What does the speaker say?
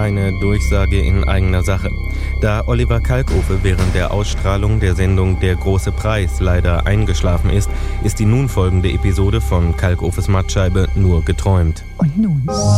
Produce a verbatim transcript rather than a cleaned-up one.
Eine Durchsage in eigener Sache. Da Oliver Kalkofe während der Ausstrahlung der Sendung Der große Preis leider eingeschlafen ist, ist die nun folgende Episode von Kalkofes Mattscheibe nur geträumt. Und nun